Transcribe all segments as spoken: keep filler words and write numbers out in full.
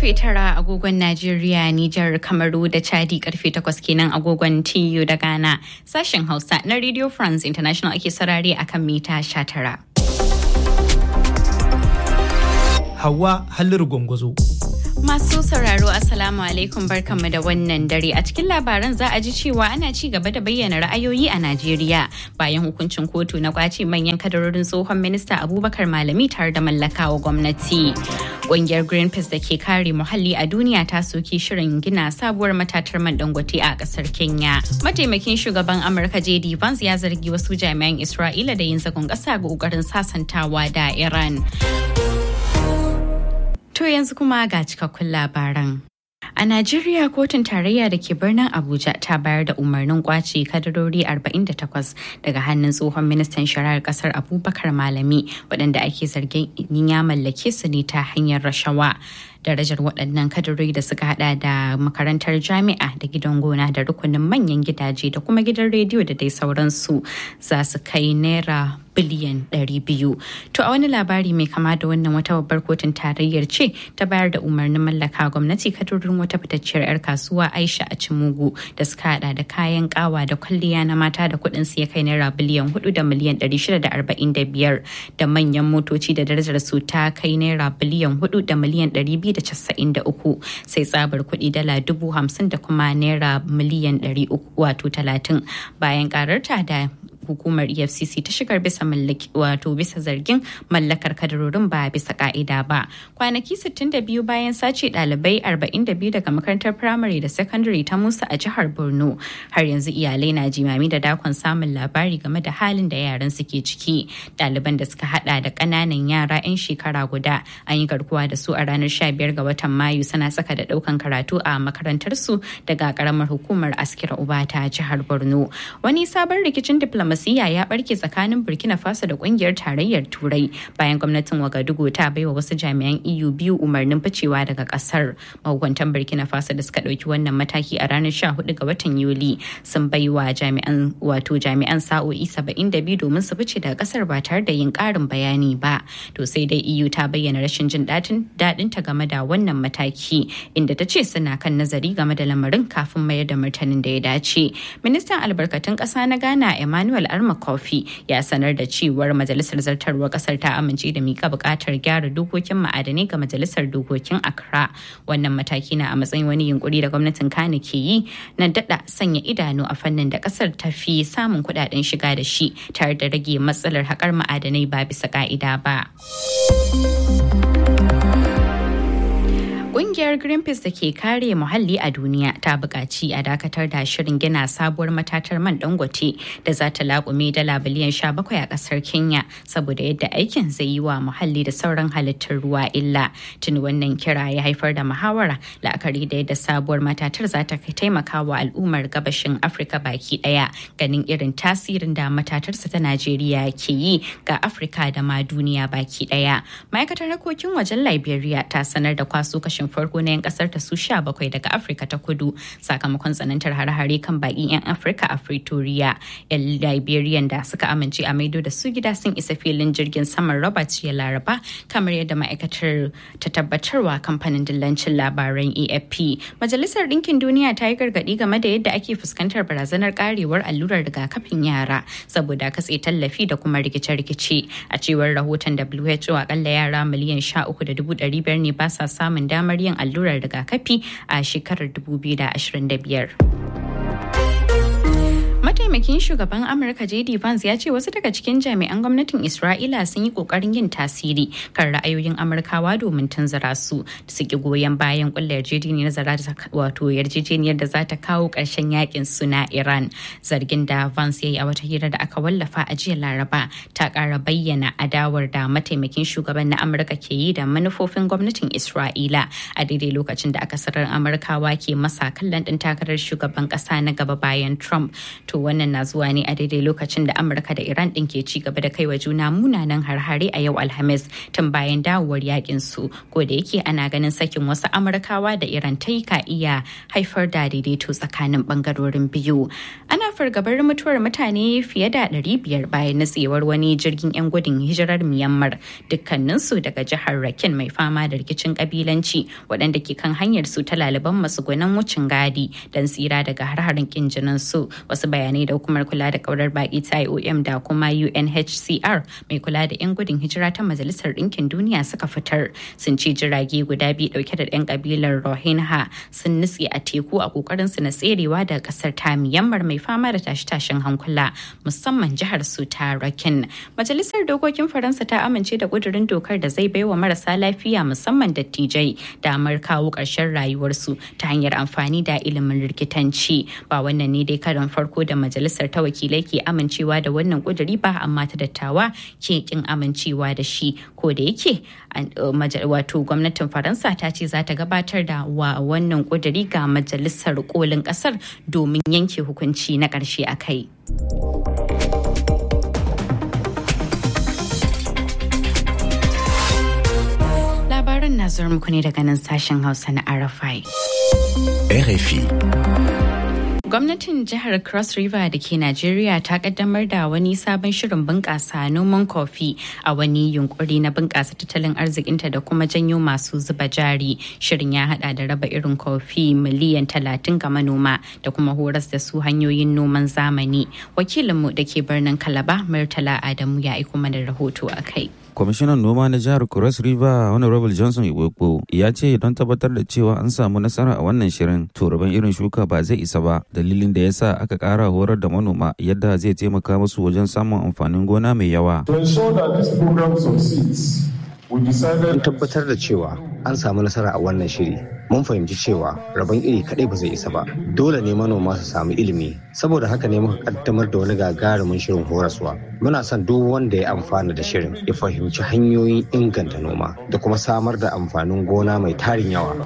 karfe tara agogon Najeriya, Nijar, Kamaru da Chadi karfe takwas kenan agogon T U da Ghana. Sashen Hausa na Radio France International ake sarare akan mita sha tara. Hauwa Halliru Gwangwazo. Masu sauraro Assalamu alaikum barkanmu da wannan dare. A cikin labaran za a ji cewa ana ci gaba da bayyana ra'ayoyi a Najeriya bayan hukuncin kotu na kwace manyan kadarorin tsohon minista Abubakar Malami tare da mallakawa gwamnati. Ƙungiyar Greenpeace da ke kare muhalli a duniya ta soki shirin gina sabuwar matatar man Dangote a ƙasar Kenya. Mataimakin shugaban Amurka J D Vance ya zargi wasu jami'an Isra'ila da yin zagon ƙasa ga ƙoƙarin sasantawa da Iran. To yanzu kuma ga cikakkun labaran. A Najeriya, kotun tarayya da ke birnin Abuja ta bayar da umarnin kwace kadarori arba'in da takwas daga hannun tsohon ministan shari'ar kasar Abubakar Malami waɗanda ake zargin ya mallake su ne ta hanyar rashawa. Darajar waɗannan kadarori da suka hada da makarantar jami'a da gidan gona da rukunin manyan gidaje da kuma gidan rediyo da dai sauransu za su kai naira biliyan ɗari biyu. To a wani labari mai kama da wannan wata babbar kotun tarayyar ce ta bayar da umarnin mallaka gwamnati kadarorin wata fitacciyar 'yar kasuwa Aisha a Cimugu da suka hada da kayan kawa da kwalliya na mata da kuɗin su ya kai naira biliyan hudu da miliyan ɗari shida da arba'in da biyar da manyan motoci da darajar su ta kai naira biliyan hudu da miliyan ɗari biyu da casa'in da uku sai tsabar kuɗi dala dubu hamsin da kuma naira miliyan ɗari uku wato talatin bayan kararta da hukumar E F C C ta shigar bisa mallaki wato bisa zargin mallakar kadarorin ba bisa ka'ida ba. Kwanaki sittin da biyu bayan sace ɗalibai arba'in da biyu daga makarantar firamare da sakandare ta Musa a jihar Borno, har yanzu iyalai na jimami da dakon samun labari game da halin da yaran suke ciki. Ɗaliban da suka hada da ƙananan yara 'yan shekara guda an yi garkuwa da su a ranar sha biyar ga watan Mayu suna saka da ɗaukan karatu a makarantar su daga ƙaramar hukumar Askira Uba ta jihar Borno. Wani sabon rikicin diplomasi Siya ya barke tsakanin Burkina Faso da kungiyar tarayyar Turai bayan gwamnatin Wagadugu ta baiwa wasu jami'an E U biyu umarnin ficewa daga kasar. Mahukuntan Burkina Faso da suka dauki wannan mataki a ranar sha hudu ga watan Yuli sun baiwa jami'an wato jami'an sa'o'i saba'in da biyu domin su fice daga kasar ba tare da yin karin bayani ba. To sai dai E U ta bayyana rashin jin dadin dadin ta game da wannan mataki inda ta ce suna kan nazari game da lamarin kafin mayar da martanin da ya dace. Ministan albarkatun kasa na Ghana Emmanuel Arma Kofi ya sanar da cewar majalisar zartarwar kasar ta amince da mika bukatar gyara dokokin ma'adanai ga majalisar dokokin Accra. Wannan mataki na a matsayin wani yunkuri da gwamnatin Kano ke yi na dada sanya idanu a fannin da kasar ta fi samun kudaden shiga da shi tare da rage matsalar haƙar ma'adanai ba bisa ka'ida ba. Ƙungiyar Greenpeace da ke kare muhalli a duniya ta buƙaci a dakatar da shirin gina sabuwar matatar man Dangote da za ta laƙume dala biliyan sha bakwai a ƙasar Kenya saboda yadda aikin zai yi wa muhalli da sauran halittar ruwa illa. Tuni wannan kira ya haifar da muhawara la'akari da yadda sabuwar matatar za ta taimaka wa al'ummar gabashin Afirka baki ɗaya ganin irin tasirin da matatarsa ta Najeriya ke yi ga Afirka da ma duniya baki ɗaya. Ma'aikatar harkokin wajen Liberia ta sanar da kwaso kashin farko na 'yan kasar ta su sha bakwai daga Afirka ta kudu sakamakon tsanantar hare-hare kan baƙin 'yan Afirka a Pretoria. 'Yan Liberian da suka amince a maido da su gida sun isa filin jirgin saman Robert ya Laraba kamar yadda ma'aikatar ta tabbatarwa kamfanin dillancin labaran A F P. Majalisar Ɗinkin Duniya ta yi gargaɗi game da yadda ake fuskantar barazanar karewar allurar rigakafin yara saboda katse tallafi da kuma rikice-rikice. A cewar rahoton W H O akalla yara miliyan sha uku da dubu ɗari biyar ne ba sa samun damar yin allurar rigakafi a shekarar dubu biyu da ashirin da biyar. Mataimakin shugaban Amurka J D Vance ya ce wasu daga cikin jami'an gwamnatin Isra'ila sun yi kokarin yin tasiri kan ra'ayoyin Amurkawa domin tunzura su da su ki goyon bayan kullar yarjejeniyar wato yarjejeniyar da za ta kawo ƙarshen yakin su na Iran. Zargin da Vance ya yi a wata hira da aka wallafa a jiya Laraba ta ƙara bayyana adawar da mataimakin shugaban na Amurka ke yi da manufofin gwamnatin Isra'ila a daidai lokacin da akasarar Amurkawa ke masa kallon ɗin takarar shugaban ƙasa na gaba bayan Trump. To wannan wannan na zuwa ne a daidai lokacin da Amurka da Iran ɗin ke ci gaba da kaiwa juna munanan har-hare a yau Alhamis tun bayan dawowar yakin su, ko da yake ana ganin sakin wasu Amurkawa da Iran ta yi ka iya haifar da daidaito tsakanin bangarorin biyu. Ana fargabar mutuwar mutane fiye da ɗari biyar bayan nutsewar wani jirgin 'yan gudun hijirar Myanmar, dukkaninsu daga jihar Rakhine mai fama da rikicin kabilanci, waɗanda ke kan hanyar su ta laliban matsugunan wucin gadi don tsira daga har-harin kin jinin su. Wasu bayanai da hukumar kula da kaurar baki ta I O M da kuma U N H C R mai kula da 'yan gudun hijira ta Majalisar Ɗinkin Duniya suka fitar sun ce jirage guda biyu dauke da 'yan kabilar Rohingya sun nutse a teku a kokarin su na tserewa daga kasar ta Myanmar mai fama da tashe-tashen hankula, musamman jihar su ta Rakhine. Majalisar Dokokin Faransa ta amince da kudurin dokar da zai baiwa marasa lafiya musamman dattijai damar kawo ƙarshen rayuwarsu ta hanyar amfani da ilimin rikitanci. Ba wannan ne dai karon farko da majalisar ta wakilai ke amincewa da wannan kuduri ba, amma ta dattawa ke kin amincewa da shi, ko da yake wato gwamnatin Faransa ta ce za ta gabatar da wa wannan kuduri ga majalisar kolin kasar domin yanke hukunci na ƙarshe a kai. Labaran na zuwa muku ne daga nan sashen Hausa na R F I. R F I. Gwamnatin jihar Cross River da ke Najeriya ta kaddamar da wani sabon shirin bunƙasa noman kofi a wani yunkuri na bunƙasa tattalin arzikinta da kuma janyo masu zuba jari. Shirin ya hada da raba irin kofi miliyan talatin ga manoma da kuma horas da su hanyoyin noman zamani. Wakilinmu da ke birnin Calabar, Murtala Adamu, ya aiko mana rahoto a kai. Kwamishinan noma na jihar Cross River Honorable Johnson Iwekpo ya ce don tabbatar da cewa an samu nasara a wannan shirin, to rabon irin shuka ba zai isa ba, dalilin da yasa aka ƙara horar da manoma yadda zai taimaka musu wajen samun amfanin gona mai yawa. To ensure that this program succeeds, we decided Mun tabbatar da cewa an samu nasara a wannan shiri. Mun fahimci cewa rabon iri kadai ba zai isa ba. Dole ne manoma su samu ilimi. Saboda haka ne muka kaddamar da wani gagarumin shirin horaswa. Muna son duk wanda ya amfana da shirin ya fahimci hanyoyin inganta noma da kuma samar da amfanin gona mai tarin yawa.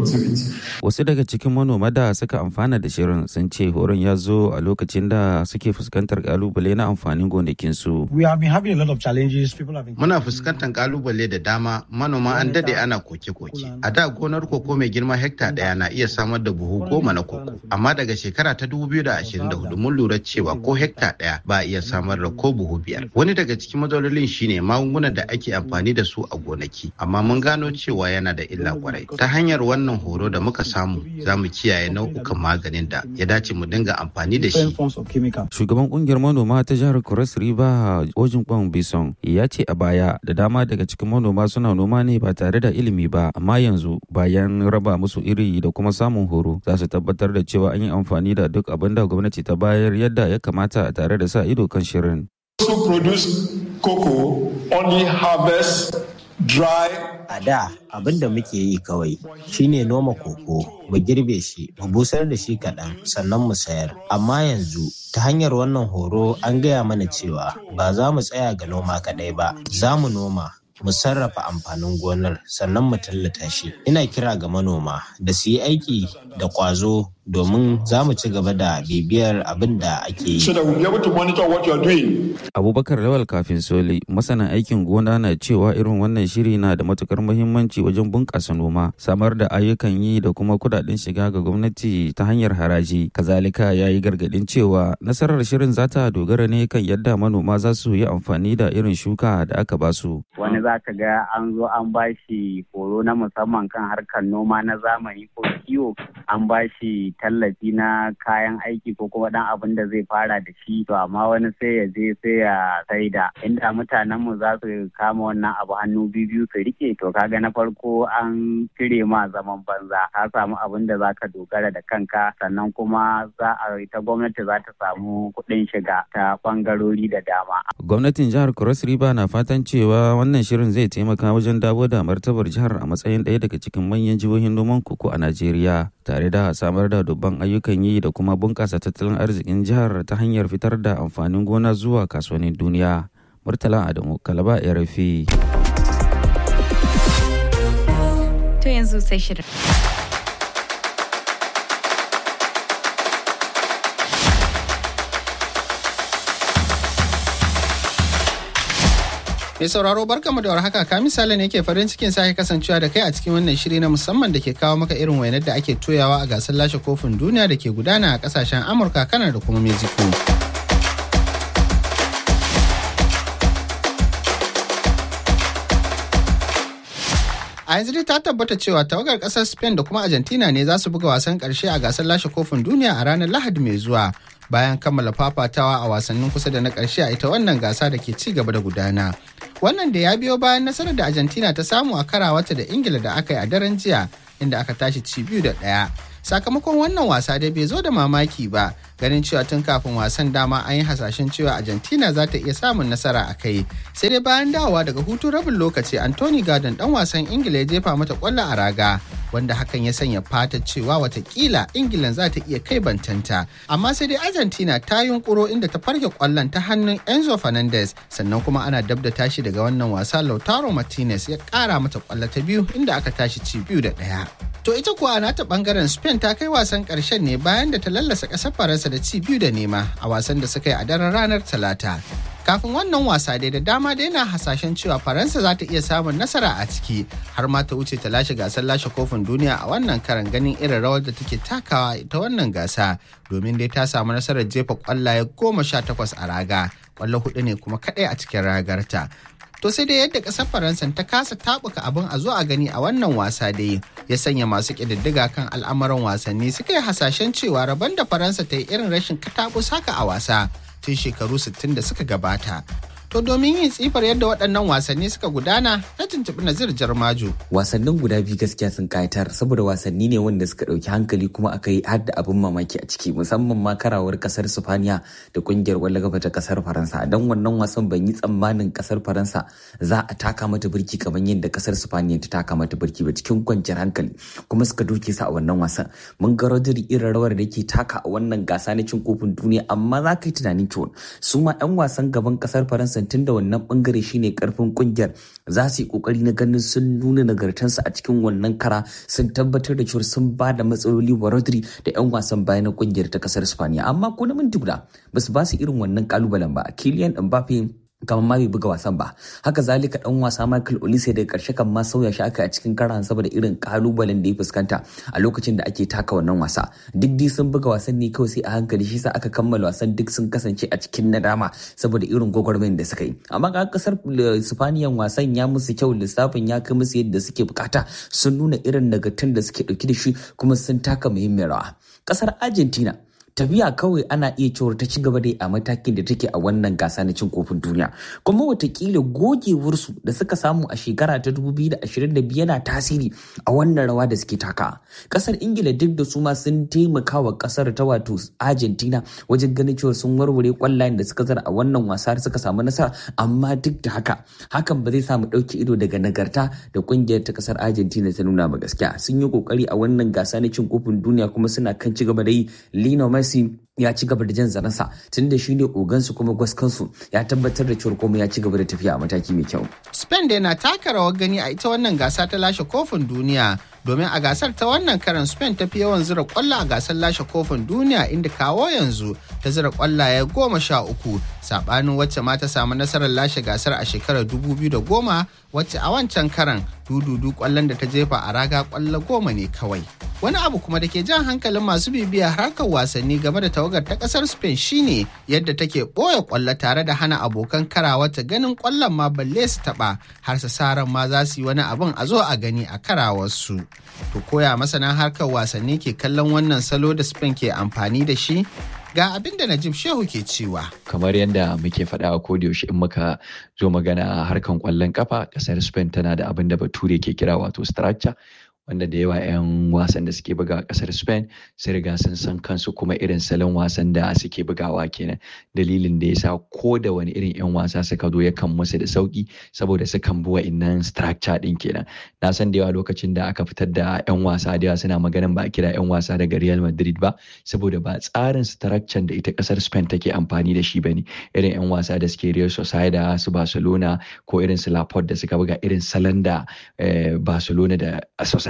Wasu daga cikin manoma da suka amfana da shirin sun ce horon ya zo a lokacin da suke fuskantar kalubale na amfanin gonakinsu. We have been having a lot of challenges. People have been... Muna fuskantar kalubale da dama, manoma an dade ana koke-koke. A da gonar koko mai girma hekta daya na iya samar da buhu goma na koko, amma daga shekara ta dubu biyu da ashirin da hudu mun lura cewa ko hekta daya ba iya samar da ko buhu biyar. Wani daga cikin matsalolin shine magungunan da ake amfani da su a gonaki, amma mun gano cewa yana da illa kwarai. Ta hanyar wannan horo da muka samu, za mu kiyaye nau'ukan maganin da ya dace mu dinga amfani da shi. Shugaban kungiyar manoma ta jihar Cross River Ojukwan Bison ya ce a baya da dama daga cikin manoma suna noma ne ba tare da ilimi ba, amma yanzu bayan raba musu iri da kuma samun horo za su tabbatar da cewa an yi amfani da duk abin da gwamnati ta bayar yadda ya kamata tare da sa ido kan shirin. to produce cocoa only harvest dry. A da abin da muke yi kawai shine noma koko, mu girbe shi, mu busar da shi kaɗan sannan mu sayar. Amma yanzu ta hanyar wannan horo an gaya mana cewa ba za mu tsaya ga noma kaɗai ba, za mu noma, mu sarrafa amfanin gonar sannan mu tallata shi. Ina kira ga manoma da su yi aiki da ƙwazo domin za mu ci gaba da bibiyar abin da ake yi. So that we'll be able to monitor what you're doing. Abubakar Lawal Kafin Soli, masana aikin gona, na cewa irin wannan shiri na da matukar muhimmanci wajen bunƙasa noma, samar da ayyukan yi da kuma kudaden shiga ga gwamnati ta hanyar haraji. Kazalika ya yi gargadin cewa nasarar shirin za ta dogara ne kan yadda manoma za su yi amfani da irin shuka da aka ba su. Wani za ka ga an zo an ba shi horo na musamman kan harkar noma na zamani ko kiwo, an ba shi tallafi na kayan aiki ko kuma dan abin da zai fara da shi, to amma wani sai ya je sai ya saida. Inda mutanen mu za su kama wannan abu hannu biyu su rike, to kaga na farko an cire ma zaman banza, ka samu abin da za ka dogara da kanka, sannan kuma za a ita gwamnati za ta samu kuɗin shiga ta bangarori da dama. Gwamnatin jihar Cross River na fatan cewa wannan shirin zai taimaka wajen dawo da martabar jihar a matsayin ɗaya daga cikin manyan jihohin noman koko a Najeriya, tare da samar da dubban ayyukan yi da kuma bunƙasa tattalin arzikin jihar ta hanyar fitar da amfanin gona zuwa kasuwannin duniya. Murtala Adamu, Kalaba, R F I. To yanzu sai shirin. Mai sauraro barkamu da warhaka, ka misali ne ke farin cikin sake kasancewa da kai a cikin wannan shiri na musamman da ke kawo maka irin wainar da ake toyawa a gasar lashe kofin duniya da ke gudana a kasashen Amurka, Kanada da kuma Mexico. A yanzu dai ta tabbata cewa tawagar kasar Spain da kuma Argentina ne za su buga wasan karshe a gasar lashe kofin duniya a ranar Lahadi mai zuwa. Bayan kammala fafatawa a wasannin kusa da na ƙarshe a ita wannan gasa da ke ci gaba da gudana. Wannan da ya biyo bayan nasarar da Argentina ta samu a karawarta da Ingila da aka yi a daren jiya, inda aka tashi ci biyu da ɗaya. Sakamakon wannan wasa dai bai zo da mamaki ba, ganin cewa tun kafin wasan dama an yi hasashen cewa Argentina za ta iya samun nasara a kai. Sai dai bayan dawowa daga hutun rabin lokaci, Anthony Gordon dan wasan Ingila ya jefa mata kwallo a raga, wanda hakan ya sanya fatan cewa watakila Ingilan za ta iya kai bantanta. Amma sai dai Argentina ta yunkuro inda ta farke kwallon ta hannun Enzo Fernandez, sannan kuma ana dab da tashi daga wannan wasa Lautaro Martinez ya kara mata kwallo ta biyu inda aka tashi ci biyu da ɗaya. To ita kuwa nata bangaren Spain ta kai wasan karshen ne bayan da ta lallasa ƙasar Faransa da ci biyu da nema a wasan da suka yi a daren ranar Talata. Kafin wannan wasa dai da dama dai na hasashen cewa Faransa za ta iya samun nasara a ciki, har ma ta wuce ta lashe gasar lashe kofin duniya a wannan karan, ganin irin rawar da take takawa ta wannan gasa, domin dai ta samu nasarar jefa kwallaye goma sha takwas a raga, kwallo hudu ne kuma kadai a cikin ragarta. To sai dai yadda ƙasar Faransa ta kasa taɓuka abin a zo a gani a wannan wasa dai ya sanya masu ƙididdiga kan al'amuran wasanni suka yi hasashen cewa rabon da Faransa ta yi irin rashin kataɓus haka a wasa tun shekaru sittin da suka gabata. To domin yin tsifar yadda waɗannan wasanni suka gudana, na tuntuɓi Nazir Jarmaju. Wasannin guda biyu gaskiya sun kayatar, saboda wasanni ne wanda suka ɗauki hankali kuma aka yi har da abin mamaki a ciki, musamman ma karawar ƙasar Sifaniya da ƙungiyar ƙwallon kafa ta ƙasar Faransa. Don wannan wasan ban yi tsammanin ƙasar Faransa za a taka mata birki kamar yadda ƙasar Sifaniya ta taka mata birki ba, cikin kwanciyar hankali kuma suka doke su a wannan wasan. Mun ga Rodri irin rawar da ke taka a wannan gasa na cin kofin duniya, amma za ka yi tunanin cewa su ma 'yan wasan gaban ƙasar Faransa tun da wannan bangare shine karfin kungiyar, za su yi kokari na ganin sun nuna nagartansu a cikin wannan kara, sun tabbatar da cewa sun ba da matsaloli wa Rodri da 'yan wasan baya na kungiyar ta kasar Spaniya. Amma ko na minti guda ba su ba su irin wannan kalubalen ba. Kylian Mbappe kamar ma bai buga wasan ba, haka zalika dan wasa Michael Olise daga karshe kan ma sauya shi aka a cikin karan saboda irin kalubalen da ya fuskanta a lokacin da ake taka wannan wasa. Duk dai sun buga wasan ne kawai sai a hankali, shi sa aka kammala wasan duk sun kasance a cikin nadama saboda irin gwagwarmayin da suka yi. Amma ga kasar Sifaniyan wasan ya musu kyau, lissafin ya kai musu yadda suke bukata, sun nuna irin nagartan da suke dauki da shi kuma sun taka muhimmiyar rawa. Kasar Argentina tafiya kawai ana iya cewar ta ci gaba dai a matakin da take a wannan gasa na cin kofin duniya, kuma watakila gogewarsu da suka samu a shekara ta dubu biyu da ashirin da biyu yana tasiri a wannan rawa da suke taka. Kasar Ingila duk da su ma sun taimaka wa kasar ta wato Argentina wajen ganin cewa sun warware kwallayen da suka zara a wannan wasa suka samu nasara, amma duk da haka hakan ba zai samu ɗauki ido daga nagarta da kungiyar ta kasar Argentina ta nuna ba. Gaskiya sun yi kokari a wannan gasa na cin kofin duniya kuma suna kan ci gaba da yi. Lionel Messi ya ci gaba da jan zaransa tun da shi ne ogansu kuma gwaskansu, ya tabbatar da cewa kuma ya ci gaba da tafiya a mataki mai kyau. Spain dai na taka rawar gani a ita wannan gasa ta lashe kofin duniya, domin a gasar ta wannan karan Spain ta fi yawan zira kwallo a gasar lashe kofin duniya, inda kawo yanzu ta zira kwallaye goma sha uku, sabanin wacce ma ta samu nasarar lashe gasar a shekarar dubu biyu da goma, wacce a wancan karan dududu kwallon da ta jefa a raga kwallo goma ne kawai. Wani abu kuma da ke jan hankalin masu bibiya harkar wasanni game da tawagar ta kasar Spain shine yadda take ɓoye kwallo tare da hana abokan karawa ta ganin kwallon ma balle su taɓa, har su sa ran ma za su yi wani abin a zo a gani a karawarsu. To koya masana harkar wasanni ke kallon wannan salo da Spain ke amfani da shi? Ga abin da Najib Shehu ke cewa. Kamar yadda muke faɗa a kodayaushe in muka zo magana harkan ƙwallon kafa, ƙasar Spain tana da abin da Bature ke kira wato structure, wanda da yawa 'yan wasan da suke buga a kasar Spain sai riga sun san kansu kuma irin salon wasan da suke bugawa kenan. Dalilin da yasa ko da wani irin 'yan wasa suka zo yakan musu da sauki saboda sukan bi wa'innan structure din kenan. Na san da yawa lokacin da aka fitar da 'yan wasa da yawa suna maganin ba a kira 'yan wasa daga Real Madrid ba, saboda ba tsarin structure da ita kasar Spain take amfani da shi bane. Irin 'yan wasa da suke Real Sociedad, su Barcelona ko irin su Laporte da suka buga irin salon da Barcelona da Sociedad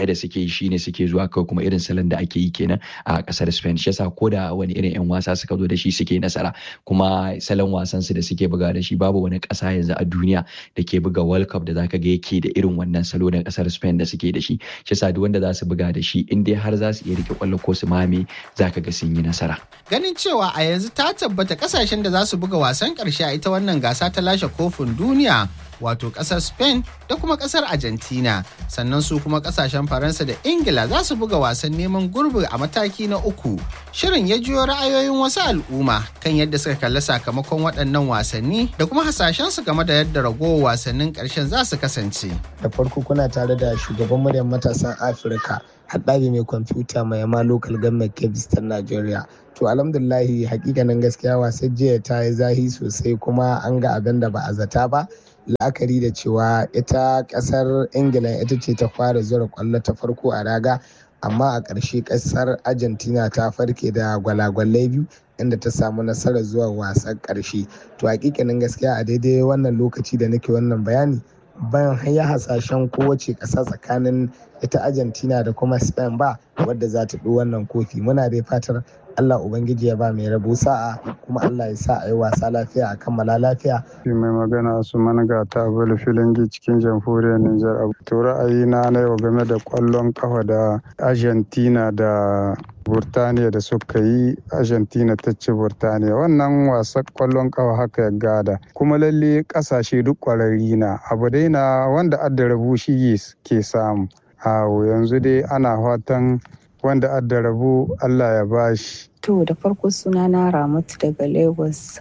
tare da suke yi shine suke zuwa kawai kuma irin salon da ake yi kenan a kasar Spain shi yasa ko da wani irin yan wasa suka zo da shi suke nasara kuma salon wasan su da suke buga da shi babu wani kasa yanzu a duniya da ke buga World Cup da zaka ga yake da irin wannan salo na kasar Spain da suke da shi shi yasa duk wanda za su buga da shi in dai har za su iya rike kwallo ko su mame zaka ga sun yi nasara ganin cewa a yanzu ta tabbata kasashen da za su buga wasan karshe a ita wannan gasa ta lashe kofin duniya wato kasar Spain da kuma kasar Argentina sannan su kuma kasashen Faransa da Ingila za su buga wasan neman gurbi a mataki na uku. Shirin ya jiyo ra'ayoyin wasu al'umma kan yadda suka kalli sakamakon waɗannan wasanni da kuma hasashen su game da yadda ragowar wasannin ƙarshen za su kasance. Da farko kuna tare da shugaban muryar matasan Afirka haɗabi mai kwamfuta mai yama local government kebis ta Najeriya. To alhamdulillahi hakikanin gaskiya wasan jiya ta yi zahi sosai kuma an ga abin da ba a zata ba. La'akari da cewa ita kasar Ingila ita ce ta fara zura kwallo ta farko a raga amma a ƙarshe kasar Argentina ta farke da gwalagwalai biyu inda ta samu nasarar zuwa wasan ƙarshe. To hakikanin gaskiya a daidai wannan lokaci da nake wannan bayani ban haya hasashen kowace ƙasa tsakanin ita Argentina da kuma Spain ba wadda za ta ɗo wannan kofi. Muna dai fatar Allah Ubangiji ya ba mai rabo sa'a kuma Allah ya sa a yi wasa lafiya a kammala lafiya. Mai magana su managa ta bala filangi cikin jamhuriyar Nijar. To ra'ayina na yau game da kwallon kafa da Argentina da Burtaniya da suka yi Argentina ta ci Burtaniya wannan wasan kwallon kafa haka ya gada kuma lalle kasashe duk kwararri na abu dai na wanda adda rabu shi ke samu. Awo yanzu dai ana fatan wanda adda rabu Allah ya bashi. To da farko sunana Ramatu daga Lagos.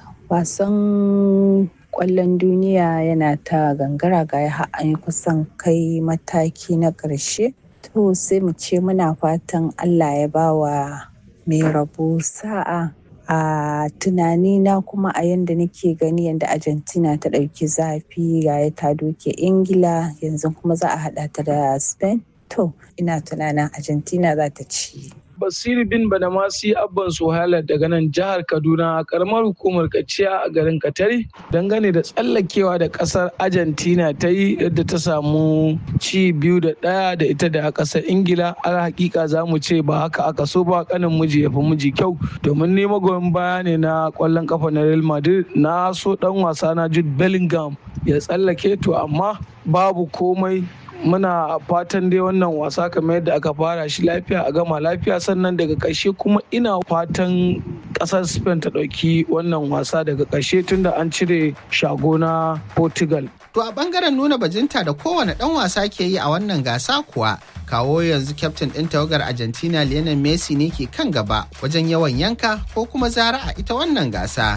Wasan kwallon duniya yana ta gangara ga ya an kusan kai mataki na ƙarshe. To sai mu ce muna fatan Allah ya bawa mai rabo sa'a. A tunanina kuma a yanda nake gani yanda Argentina ta ɗauki zafi ga ya ta doke Ingila yanzu kuma za a haɗa ta da Spain. To, ina tunanin Argentina za ta ci. Basiru bin Badamasi Abban Suhaila daga nan jihar Kaduna a karamar hukumar Kaciya a garin Katari dangane da tsallakewa da kasar Argentina ta yi yadda ta samu ci biyu da ɗaya da ita da kasar Ingila. A hakika za mu ce ba haka aka so ba kanin miji ya fi miji kyau domin ni magoyin baya ne na kwallon kafa na Real Madrid na so dan wasa na Jude Bellingham ya tsallake to amma babu komai. Muna fatan dai wannan wasa kamar yadda aka fara shi lafiya a gama lafiya sannan daga ƙarshe kuma ina fatan ƙasar Spain ta ɗauki wannan wasa daga ƙarshe tunda an cire shago na Portugal. To a bangaren nuna bajinta da kowane ɗan wasa ke yi a wannan gasa kuwa kawo yanzu kyaftin ɗin tawagar Argentina Lionel Messi ne ke kan gaba wajen yawan yanka ko kuma zara a ita wannan gasa.